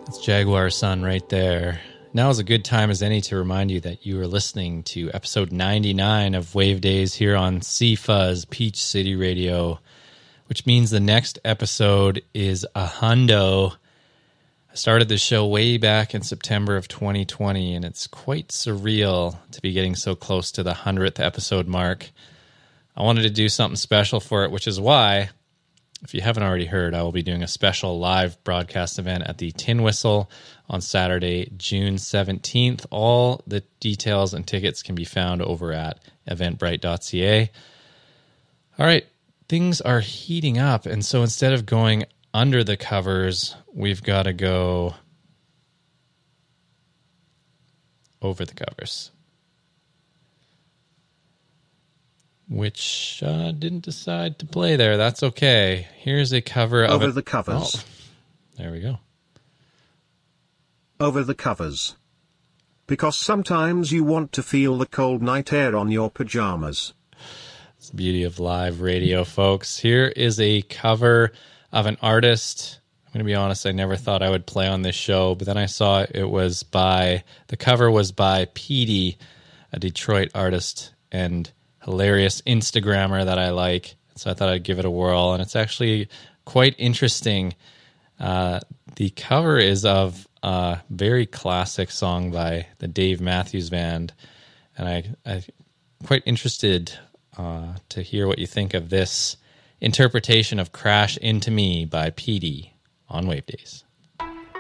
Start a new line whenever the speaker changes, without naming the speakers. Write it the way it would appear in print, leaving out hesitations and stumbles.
That's Jaguar Sun right there. Now is a good time as any to remind you that you are listening to episode 99 of Wave Days here on CFuzz Peach City Radio, which means the next episode is a hundo. I started this show way back in September of 2020, and it's quite surreal to be getting so close to the 100th episode mark. I wanted to do something special for it, which is why, if you haven't already heard, I will be doing a special live broadcast event at the Tin Whistle on Saturday, June 17th. All the details and tickets can be found over at eventbrite.ca. All right, things are heating up, and so instead of going under the covers, we've got to go over the covers, which didn't decide to play there. That's okay. Here's a cover of
Over the Covers.
Oh, there we go.
Over the Covers. Because sometimes you want to feel the cold night air on your pajamas.
It's the beauty of live radio, folks. Here is a cover of an artist. I'm going to be honest, I never thought I would play on this show, but then I saw the cover was by Petey, a Detroit artist and hilarious Instagrammer that I like. So I thought I'd give it a whirl, and it's actually quite interesting. The cover is of a very classic song by the Dave Matthews Band, and I'm quite interested to hear what you think of this interpretation of Crash Into Me by Petey on Wave Days.